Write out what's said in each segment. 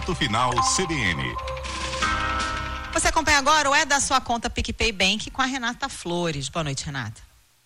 Ponto Final CBN. Você acompanha agora o É da Sua Conta PicPay Bank com a Renata Flores. Boa noite, Renata.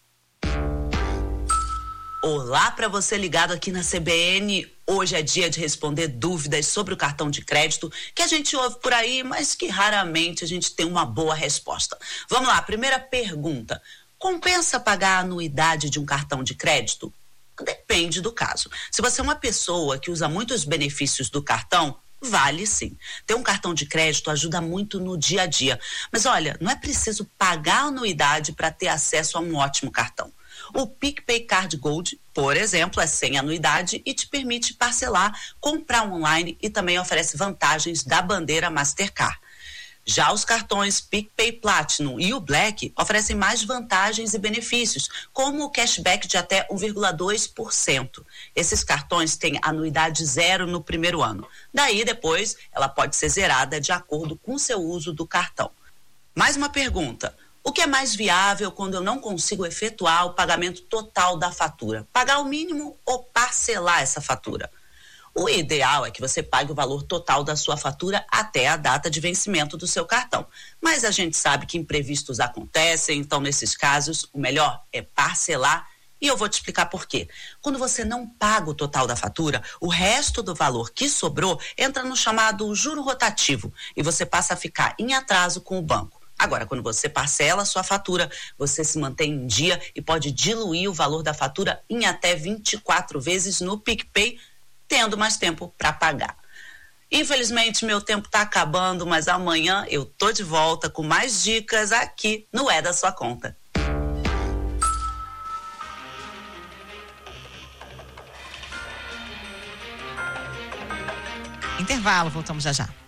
Olá para você ligado aqui na CBN. Hoje é dia de responder dúvidas sobre o cartão de crédito que a gente ouve por aí, mas que raramente a gente tem uma boa resposta. Vamos lá, primeira pergunta. Compensa pagar a anuidade de um cartão de crédito? Depende do caso. Se você é uma pessoa que usa muitos benefícios do cartão, vale sim. Ter um cartão de crédito ajuda muito no dia a dia. Mas olha, não é preciso pagar a anuidade para ter acesso a um ótimo cartão. O PicPay Card Gold, por exemplo, é sem anuidade e te permite parcelar, comprar online e também oferece vantagens da bandeira Mastercard. Já os cartões PicPay Platinum e o Black oferecem mais vantagens e benefícios, como o cashback de até 1,2%. Esses cartões têm anuidade zero no primeiro ano. Daí, depois, ela pode ser zerada de acordo com o seu uso do cartão. Mais uma pergunta. O que é mais viável quando eu não consigo efetuar o pagamento total da fatura? Pagar o mínimo ou parcelar essa fatura? O ideal é que você pague o valor total da sua fatura até a data de vencimento do seu cartão. Mas a gente sabe que imprevistos acontecem, então nesses casos o melhor é parcelar e eu vou te explicar por quê. Quando você não paga o total da fatura, o resto do valor que sobrou entra no chamado juro rotativo e você passa a ficar em atraso com o banco. Agora, quando você parcela a sua fatura, você se mantém em dia e pode diluir o valor da fatura em até 24 vezes no PicPay, tendo mais tempo para pagar. Infelizmente, meu tempo está acabando, mas amanhã eu tô de volta com mais dicas aqui no É da Sua Conta. Intervalo, voltamos já já.